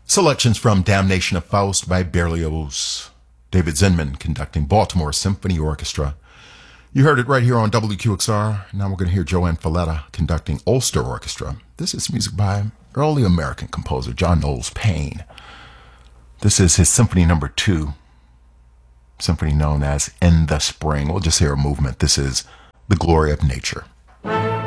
Selections from Damnation of Faust by Berlioz. David Zinman conducting Baltimore Symphony Orchestra. You heard it right here on WQXR. Now we're going to hear Joanne Falletta conducting Ulster Orchestra. This is music by early American composer John Knowles Paine. This is his Symphony Number 2, symphony known as In the Spring. We'll just hear a movement. This is The Glory of Nature.